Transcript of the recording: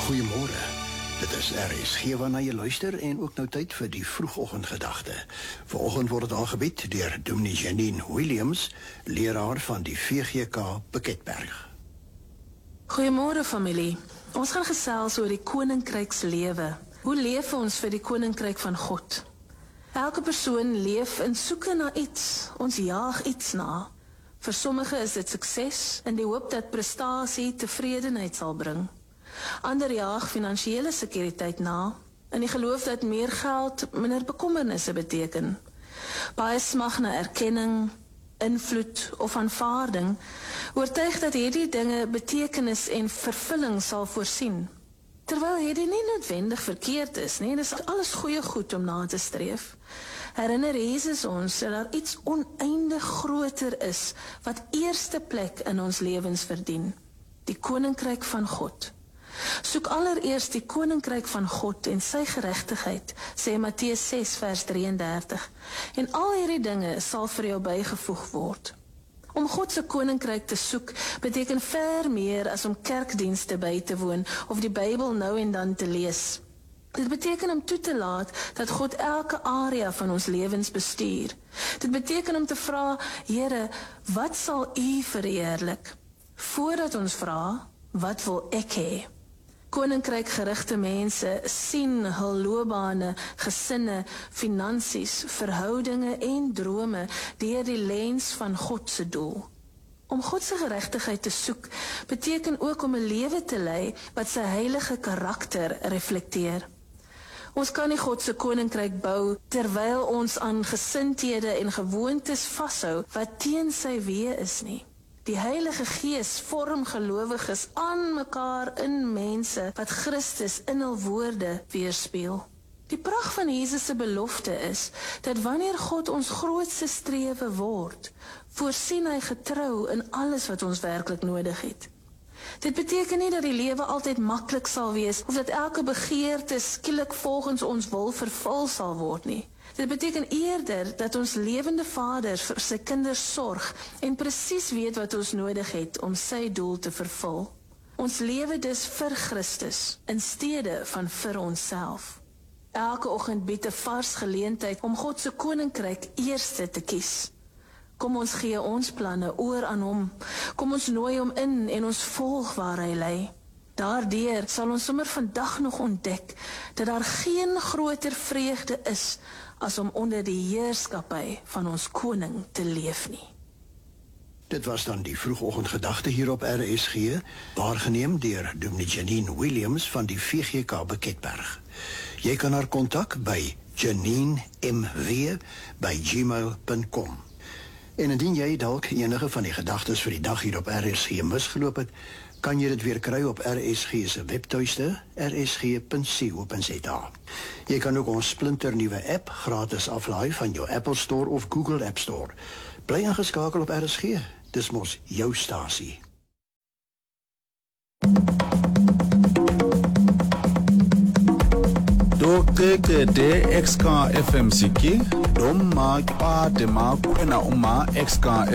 Goeiemôre. Dit is RSG waarna jy luister en ook nou tyd vir die vroegoggendgedagte. Vanoggend word dit aangebied deur Dominee Janine Williams, leraar van die VGK Piketberg. Goeiemôre familie. Ons gaan gesels oor die koninkrykslewe. Hoe leef ons vir die koninkryk van God? Elke persoon leef in soeke na iets. Ons jaag iets na. Vir sommige is dit sukses in die hoop dat prestasie tevredenheid sal bring. Ander jaag finansiële sekuriteit na, in die geloof dat meer geld minder bekommernisse beteken. Baie smag na erkenning, invloed of aanvaarding, oortuig dat hierdie dinge betekenis en vervulling sal voorsien. Terwyl hierdie nie noodwendig verkeerd is, nie, dis alles goeie goed om na te streef. Herinner Jesus ons dat daar iets oneindig groter is, wat eerste plek in ons lewens verdien. Die koninkryk van God. Soek allereerst die koninkryk van God en sy geregtigheid, sê Matteus 6 vers 33, en al hierdie dinge sal vir jou bygevoeg word. Om God se koninkryk te soek, beteken ver meer as om kerkdienste by te woon, of die Bybel nou en dan te lees. Dit beteken om toe te laat, dat God elke area van ons lewens bestuur. Dit beteken om te vra, Here, wat sal U verheerlik? Voordat ons vra, wat wil ek hê? Koninkrykgerigte mense sien hul loopbane, gesinne, finansies, verhoudinge en drome deur die lens van God se doel. Om God se geregtigheid te soek, beteken ook om 'n lewe te lei wat sy heilige karakter reflekteer. Ons kan nie God se koninkryk bou terwyl ons aan gesindhede en gewoontes vashou wat teen sy weë is nie. Die Heilige Gees vorm gelowiges aan mekaar in mense wat Christus in hul woorde weerspieël. Die pragt van Jesus se belofte is dat wanneer God ons grootste strewe word, voorsien hy getrou in alles wat ons werklik nodig het. Dit beteken nie dat die lewe altyd maklik sal wees of dat elke begeerte skielik volgens ons wil vervul sal word nie. Dit beteken eerder dat ons lewende Vader vir sy kinders sorg en presies weet wat ons nodig het om sy doel te vervul. Ons lewe dus vir Christus in steede van vir onsself. Elke oggend bied 'n vars geleentheid om God se koninkryk eerste te kies. Kom ons gee ons planne oor aan hom. Kom ons nooi hom in en ons volg waar hy lei. Daardeur sal ons sommer vandag nog ontdek dat daar geen groter vreugde is as om onder die heerskappy van ons koning te leef nie. Dit was dan die vroegoggendgedagte hier op RSG, waargeneem deur Dominee Janine Williams van die VGK Piketberg. Jy kan haar kontak by janinmw@gmail.com. En indien jy dalk enige van die gedagtes vir die dag hier op RSG misgeloop het, kan jy dit weer kry op RSG se webtuiste, rsg.co.za. Jy kan ook ons splinternuwe app gratis aflaai van jou Apple Store of Google App Store. Bly ingeskakel op RSG, dis mos jou stasie. Dokeke de XK FM Siki, Dom ma pa de ma kwena uma XK